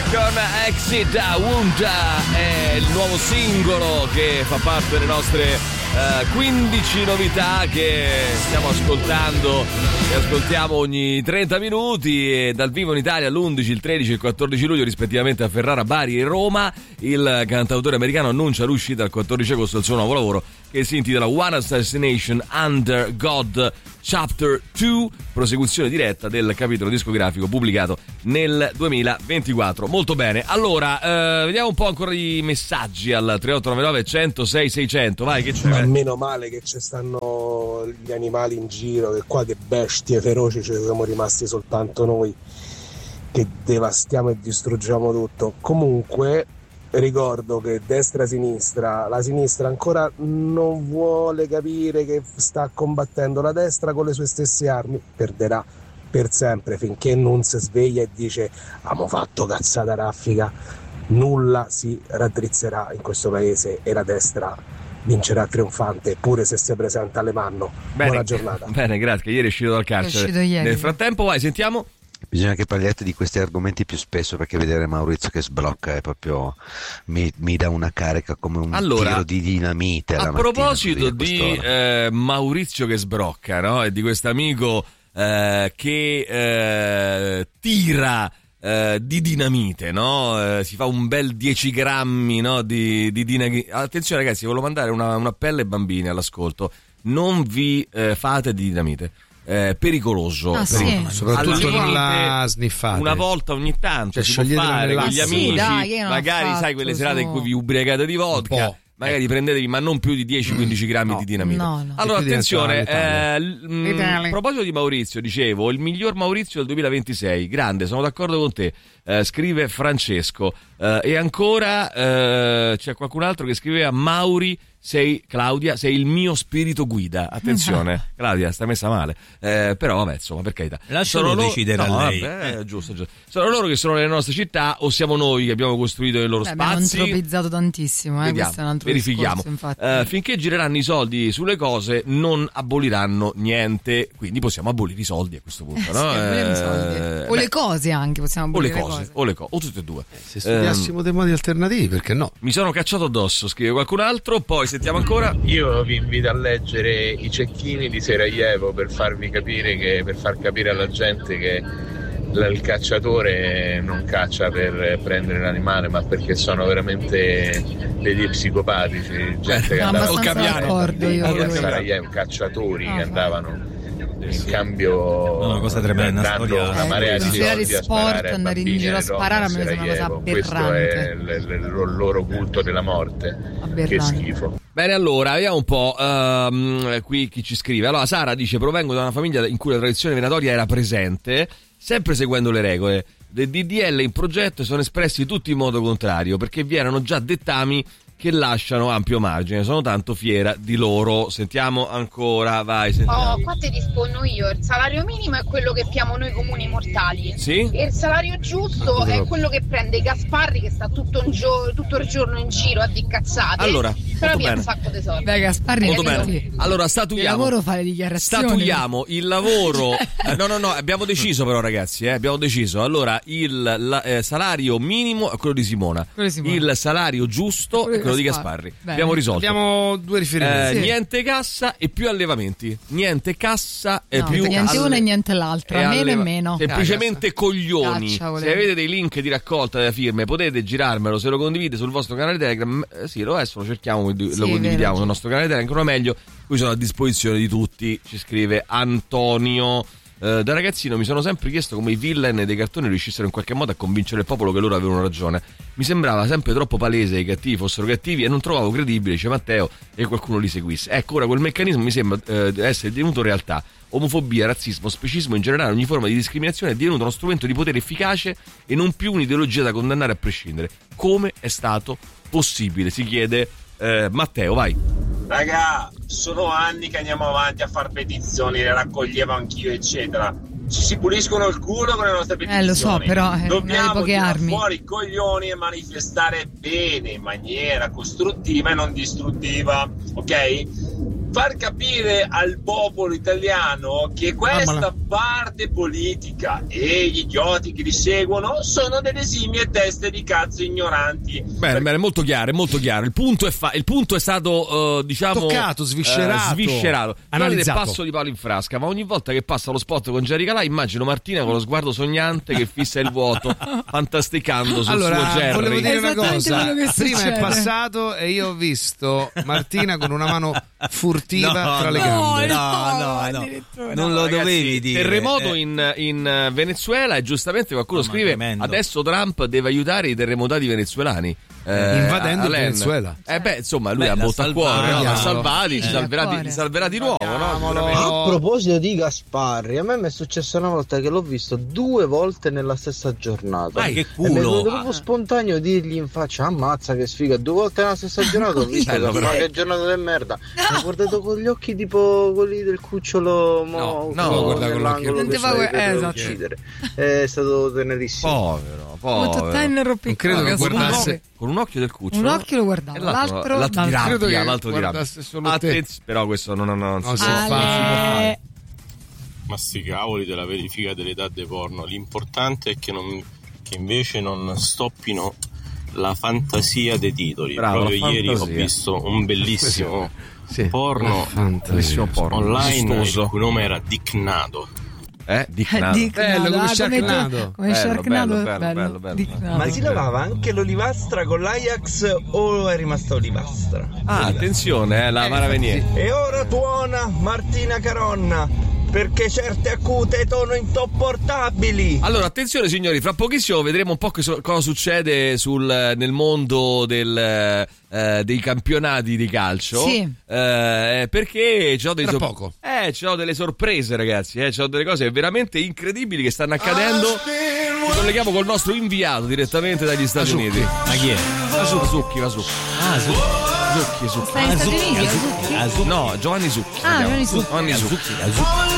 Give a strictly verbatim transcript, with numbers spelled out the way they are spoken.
con Exit Wunda è il nuovo singolo che fa parte delle nostre uh, quindici novità che stiamo ascoltando e ascoltiamo ogni trenta minuti, e dal vivo in Italia l'undici, il tredici e il quattordici luglio rispettivamente a Ferrara, Bari e Roma. Il cantautore americano annuncia l'uscita il quattordici agosto del suo nuovo lavoro che si intitola One Assassination Under God Chapter due, prosecuzione diretta del capitolo discografico pubblicato nel duemilaventiquattro. Molto bene, allora eh, vediamo un po' ancora i messaggi al tre otto nove nove uno zero sei sei zero zero. Vai, che c'è? Ma meno male che ci stanno gli animali in giro, che qua che bestie feroci ci siamo rimasti soltanto noi che devastiamo e distruggiamo tutto. Comunque ricordo che destra-sinistra, la sinistra ancora non vuole capire che sta combattendo la destra con le sue stesse armi, perderà per sempre finché non si sveglia e dice abbiamo fatto cazzata raffica. Nulla si raddrizzerà in questo paese e la destra vincerà trionfante pure se si presenta alle Manno. Bene, buona giornata. Bene, grazie, ieri è uscito dal carcere. È uscito ieri. Nel frattempo vai, sentiamo. Bisogna che parliate di questi argomenti più spesso, perché vedere Maurizio che sblocca è proprio mi, mi dà una carica come un allora, tiro di dinamite. A proposito di eh, Maurizio che sbrocca, no? E di quest'amico eh, che eh, tira eh, di dinamite, no? Eh, si fa un bel dieci grammi, no? di, di dinamite. Attenzione ragazzi, volevo mandare una, un appello ai bambini all'ascolto: non vi eh, fate di dinamite. Eh, pericoloso, ah, pericoloso. Sì. Soprattutto non la sniffate una volta ogni tanto, cioè, si può fare con gli amici, sì, dai, magari sai quelle serate in cui vi ubriacate di vodka, magari prendetevi, ma non più di dieci quindici grammi no, di dinamite. No, no. Allora attenzione, eh, mh, a proposito di Maurizio, dicevo, il miglior Maurizio del duemilaventisei, grande, sono d'accordo con te, eh, scrive Francesco, eh, e ancora eh, c'è qualcun altro che scriveva Mauri, sei Claudia, sei il mio spirito guida. Attenzione, Claudia, sta messa male. Eh, però vabbè, insomma, per carità. Lascialo sono decidere no, a lei. Vabbè, eh. giusto, giusto. Sono loro che sono nelle nostre città o siamo noi che abbiamo costruito i loro Beh, spazi? abbiamo antropizzato tantissimo, eh? Vediamo, questo è un altro verifichiamo. discorso, infatti. Uh, finché gireranno i soldi sulle cose non aboliranno niente, quindi possiamo abolire i soldi a questo punto, no? Sì, aboliamo i soldi. Eh, o le cose anche, possiamo o le abolire cose, le cose. o le cose, o tutte e due. Eh, se studiassimo um, dei modi alternativi, perché no? Mi sono cacciato addosso, scrive qualcun altro, poi sentiamo ancora. Io vi invito a leggere i cecchini di Sarajevo per farvi capire che, per far capire alla gente che il cacciatore non caccia per prendere l'animale, ma perché sono veramente degli psicopatici, gente che andava a Sarajevo, cacciatori oh, che andavano in cambio no, una cosa tremenda, dando una marea di soldi di sport, andare in giro a sparare a me sembra una cosa aberrante. Questo è l- l- il loro culto della morte. Aberrante. Che schifo. Bene, allora, vediamo un po' um, qui chi ci scrive. Allora, Sara dice: provengo da una famiglia in cui la tradizione venatoria era presente, sempre seguendo le regole. Le D D L in progetto sono espressi tutti in modo contrario, perché vi erano già dettami che lasciano ampio margine. Sono tanto fiera di loro. Sentiamo ancora, vai, sentiamo. Oh, qua ti rispondo io. Il salario minimo è quello che abbiamo noi comuni mortali. Sì? E il salario giusto ah, è quello che prende Gasparri, che sta tutto, un gio- tutto il giorno in giro a di cazzate. Allora, però piena un sacco di soldi. Beh, Gasparri, molto bene. Allora, statuiamo. Il lavoro fa le dichiarazioni. Statuiamo il lavoro. eh, no, no, no, abbiamo deciso però, ragazzi, eh, abbiamo deciso. Allora, il la, eh, salario minimo è quello di Simona. Quello di Simona. Il salario giusto quello è quello di Gasparri. Bene. Abbiamo risolto. Abbiamo due riferimenti. Eh, sì. Niente cassa e più allevamenti. Niente cassa e no, più niente alle... uno e niente l'altro, e meno alleva... e meno. Semplicemente Caccia. coglioni. Caccia, se avete dei link di raccolta delle firme, potete girarmelo. Se lo condivide sul vostro canale Telegram, eh, sì, lo adesso lo cerchiamo, sì, lo condividiamo vero. sul nostro canale Telegram, ancora meglio. Qui sono a disposizione di tutti. Ci scrive Antonio. Uh, da ragazzino mi sono sempre chiesto come i villain dei cartoni riuscissero in qualche modo a convincere il popolo che loro avevano ragione. Mi sembrava sempre troppo palese che i cattivi fossero cattivi e non trovavo credibile, dice Matteo, che qualcuno li seguisse. Ecco, ora quel meccanismo mi sembra uh, essere divenuto realtà. Omofobia, razzismo, specismo, in generale ogni forma di discriminazione è divenuto uno strumento di potere efficace e non più un'ideologia da condannare a prescindere. Come è stato possibile? Si chiede uh, Matteo, vai. Raga, sono anni che andiamo avanti a far petizioni, le raccoglievo anch'io, eccetera. Ci si puliscono il culo con le nostre petizioni. Eh, lo so, però eh, dobbiamo poche tirare armi. fuori i coglioni e manifestare bene, in maniera costruttiva e non distruttiva, ok? far capire al popolo italiano che questa parte politica e gli idioti che li seguono sono delle esimie teste di cazzo ignoranti. Bene, bene, molto chiaro, è molto chiaro. Il punto è, fa- il punto è stato, uh, diciamo, toccato, sviscerato, uh, sviscerato. analizzato. Passo di palo in frasca, ma ogni volta che passa lo spot con Jerry Calà immagino Martina con lo sguardo sognante che fissa il vuoto, fantasticando sul allora, suo Jerry. Volevo dire una cosa, prima succede. è passato e io ho visto Martina con una mano furtiva no, tra le no, gambe. No, no, no, non lo Ragazzi, dovevi dire. Terremoto eh. in, in Venezuela e giustamente qualcuno Oh, scrive adesso Trump deve aiutare i terremotati venezuelani. Eh, invadendo il Alen. Venezuela. Eh beh, insomma, lui Beh, ha molto a cuore, no? L'ha salvati, Sì, ci salverà di, li salverà di nuovo, no? A proposito di Gasparri, a me mi è successo una volta che l'ho visto due volte nella stessa giornata. Dai, che E mi è culo! venuto proprio spontaneo dirgli in faccia: ammazza che sfiga, due volte nella stessa giornata ho visto Bello, che però. ma che giornata di merda. Mi ha guardato con gli occhi tipo quelli del cucciolo mo, No, no, guarda con l'occhio. nell'angolo Non ti che fa stai que- per eh, esatto. uccidere. È stato tenerissimo. Povero, Molto povero. tenero, Non credo piccolo, che guardasse Con un occhio del cucciolo. un occhio lo guardava, E l'altro, l'altro, l'altro di l'altro. Credo rabbia, che l'altro di rabbia. guardasse solo te. Attenzione, però questo non, non, non, Non si si può fa. fare. Ale. Ma sti cavoli della verifica dell'età dei porno, l'importante è che, non, che invece non stoppino la fantasia dei titoli. Bravo, Proprio la ieri ho fantasia. visto un bellissimo Sì. porno Bellissimo porno. online, Vistoso. il cui nome era Dicknado. Eh, Dicknado. Dick Bello, Nado, come ah, Sharknado. come Bello, Sharknado, bello, bello, bello, bello. Dick Nado. Ma si lavava anche l'olivastra con l'Ajax o è rimasta olivastra? Ah, attenzione, eh, la Maravenier. E ora tuona Martina Caronna, perché certe accute sono intopportabili. Allora, attenzione signori, fra pochissimo vedremo un po' che so- cosa succede sul, nel mondo del, eh, dei campionati di calcio. Sì. Eh, perché ci ho dei Tra sor- poco. Eh, ci ho delle sorprese, ragazzi. Eh, ci ho delle cose veramente incredibili che stanno accadendo. Ci colleghiamo col nostro inviato direttamente dagli Stati Vasucchi. Uniti. Ma chi è? Vasucchi, Vasucchi. Ah, su. Zucchi, Zucchi. Stai negli Stati Uniti? Azucchi, Azucchi. No, Giovanni Zucchi. Ah, si chiama. Giovanni Zucchi. Giovanni Zucchi. Azucchi, Azucchi.